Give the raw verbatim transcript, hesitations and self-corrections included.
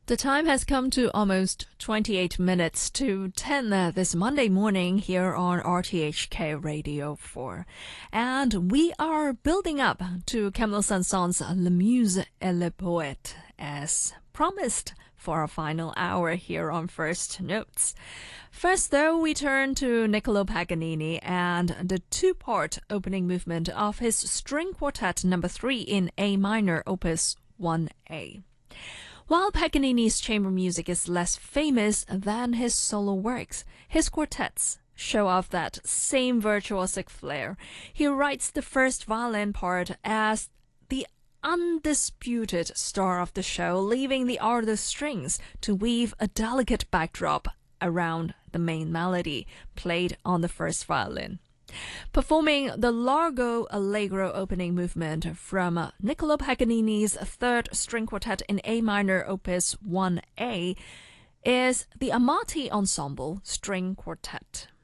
The time has come to almost twenty-eight minutes to ten uh, this Monday morning here on R T H K Radio four. And we are building up to Camille Saint-Saëns' Le Muse et le Poète as promised for our final hour here on First Notes. First, though, we turn to Niccolo Paganini and the two-part opening movement of his String Quartet number three in A minor, opus one A. While Paganini's chamber music is less famous than his solo works, his quartets show off that same virtuosic flair. He writes the first violin part as the undisputed star of the show, leaving the art of the strings to weave a delicate backdrop around the main melody played on the first violin. Performing the Largo Allegro opening movement from Niccolo Paganini's third string quartet in A minor, opus one A, is the Amati Ensemble String Quartet.